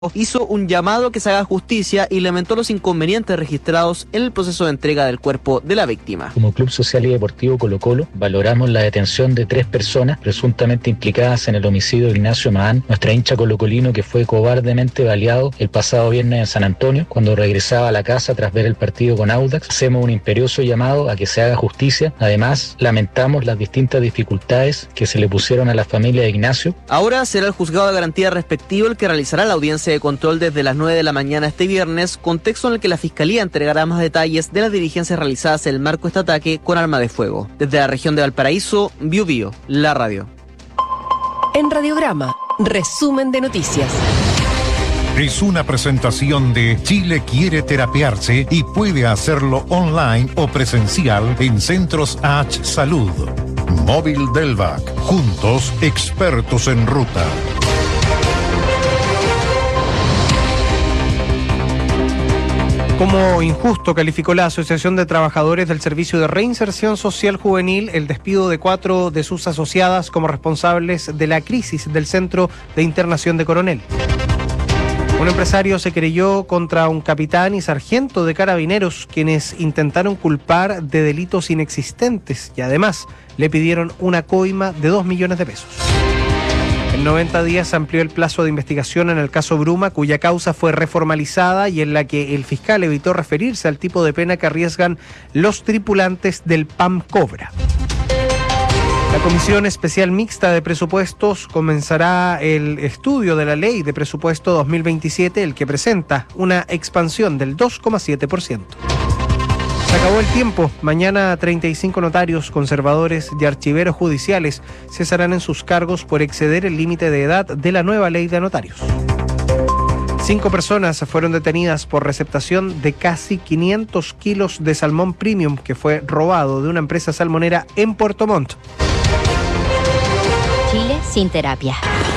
hizo un llamado a que se haga justicia y lamentó los inconvenientes registrados en el proceso de entrega del cuerpo de la víctima. Como Club Social y Deportivo Colo-Colo, valoramos la detención de 3 personas presuntamente implicadas en el homicidio de Ignacio Mahán, nuestra hincha colocolino que fue cobardemente baleado el pasado viernes en San Antonio cuando regresaba a la casa tras ver el partido con Audax. Hacemos un imperioso llamado a que se haga justicia. Además, lamentamos las distintas dificultades que se le pusieron a la familia de Ignacio. Ahora será el juzgado de garantía respectivo el que realizará la audiencia de control desde las 9 de la mañana este viernes, contexto en el que la Fiscalía entregará más detalles de las diligencias realizadas en el marco de este ataque con arma de fuego. Desde la región de Valparaíso, Biu Biu, la radio. En Radiograma, resumen de noticias. Es una presentación de Chile quiere terapiarse y puede hacerlo online o presencial en Centros H Salud. Móvil Delvac, juntos expertos en ruta. Como injusto calificó la Asociación de Trabajadores del Servicio de Reinserción Social Juvenil el despido de 4 de sus asociadas como responsables de la crisis del Centro de Internación de Coronel. Un empresario se querelló contra un capitán y sargento de carabineros, quienes intentaron culpar de delitos inexistentes y además le pidieron una coima de 2 millones de pesos. En 90 días amplió el plazo de investigación en el caso Bruma, cuya causa fue reformalizada y en la que el fiscal evitó referirse al tipo de pena que arriesgan los tripulantes del PAM Cobra. La Comisión Especial Mixta de Presupuestos comenzará el estudio de la Ley de Presupuesto 2027, el que presenta una expansión del 2,7%. Se acabó el tiempo. Mañana 35 notarios, conservadores y archiveros judiciales cesarán en sus cargos por exceder el límite de edad de la nueva ley de notarios. 5 personas fueron detenidas por receptación de casi 500 kilos de salmón premium que fue robado de una empresa salmonera en Puerto Montt. Chile sin terapia.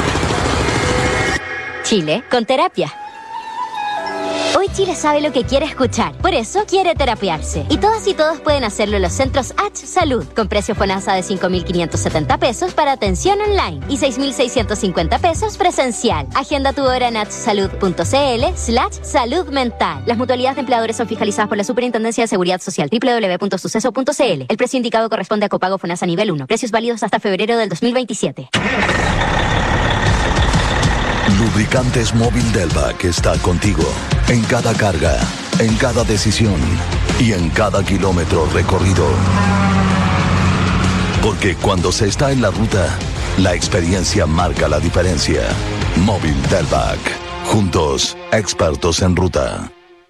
Chile con terapia. Hoy Chile sabe lo que quiere escuchar, por eso quiere terapiarse. Y todos pueden hacerlo en los centros H Salud, con precio FONASA de 5.570 pesos para atención online y 6.650 pesos presencial. Agenda tu hora en hsalud.cl/salud mental. Las mutualidades de empleadores son fiscalizadas por la Superintendencia de Seguridad Social, www.suceso.cl. El precio indicado corresponde a copago FONASA nivel 1. Precios válidos hasta febrero del 2027. Lubricantes Móvil Delvac está contigo en cada carga, en cada decisión y en cada kilómetro recorrido. Porque cuando se está en la ruta, la experiencia marca la diferencia. Móvil Delvac. Juntos, expertos en ruta.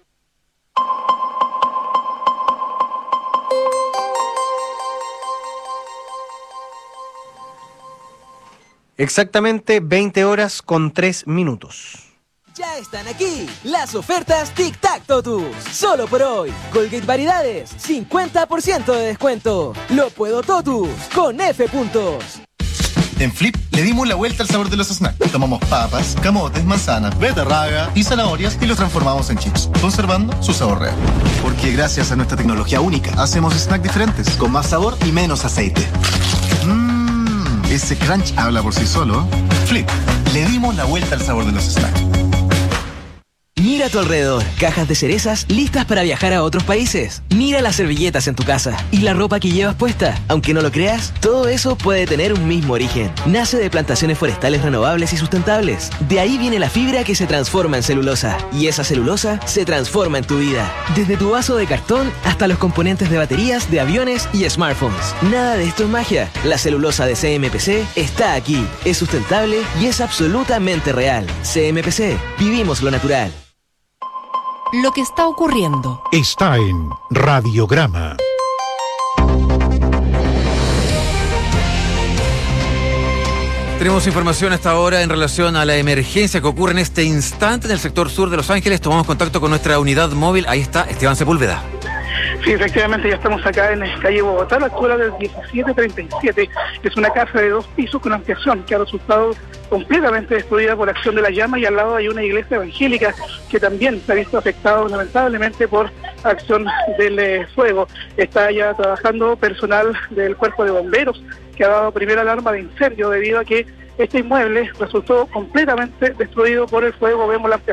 Exactamente 20 horas con 3 minutos. Ya están aquí las ofertas Tic Tac Totus. Solo por hoy. Colgate Variedades, 50% de descuento. Lo puedo Totus, con F puntos. En Flip le dimos la vuelta al sabor de los snacks. Tomamos papas, camotes, manzanas, beterraga y zanahorias y los transformamos en chips, conservando su sabor real. Porque gracias a nuestra tecnología única, hacemos snacks diferentes, con más sabor y menos aceite. Ese crunch habla por sí solo. Flip, le dimos la vuelta al sabor de los snacks. Mira a tu alrededor, cajas de cerezas listas para viajar a otros países. Mira las servilletas en tu casa y la ropa que llevas puesta. Aunque no lo creas, todo eso puede tener un mismo origen. Nace de plantaciones forestales renovables y sustentables. De ahí viene la fibra que se transforma en celulosa. Y esa celulosa se transforma en tu vida. Desde tu vaso de cartón hasta los componentes de baterías, de aviones y smartphones. Nada de esto es magia. La celulosa de CMPC está aquí. Es sustentable y es absolutamente real. CMPC. Vivimos lo natural. Lo que está ocurriendo. Está en Radiograma. Tenemos información hasta ahora en relación a la emergencia que ocurre en este instante en el sector sur de Los Ángeles. Tomamos contacto con nuestra unidad móvil. Ahí está Esteban Sepúlveda. Sí, efectivamente, ya estamos acá en la calle Bogotá, la altura del 1737. Es una casa de 2 pisos con ampliación que ha resultado completamente destruida por acción de la llama, y al lado hay una iglesia evangélica que también se ha visto afectado lamentablemente por acción del fuego. Está ya trabajando personal del cuerpo de bomberos que ha dado primera alarma de incendio debido a que este inmueble resultó completamente destruido por el fuego. Vemos la ampliación